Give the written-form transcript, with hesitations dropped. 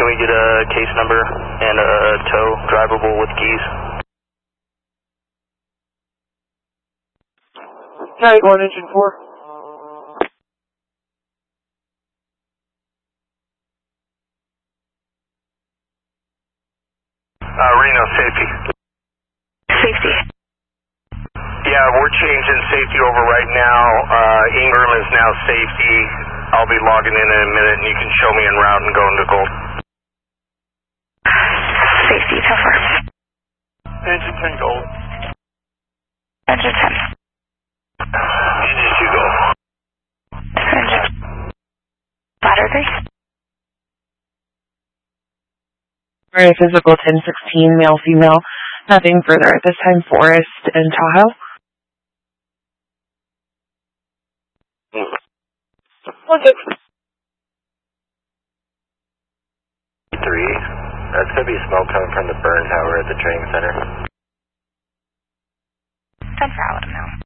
can we get a case number and a tow drivable with keys? 981 engine 4. Reno, safety. Safety. Yeah, we're changing safety over right now. Ingram is now safety. I'll be logging in a minute and you can show me en route and go into gold. Safety, tougher. Engine 10 gold. Engine 10. Engine 2 gold. Engine. Ladder 3. Alright, physical 1016, male, female. Nothing further at this time. Forest and Tahoe. Okay. 3. That's going to be smoke coming from the burn tower at the training center. 10 for let him know.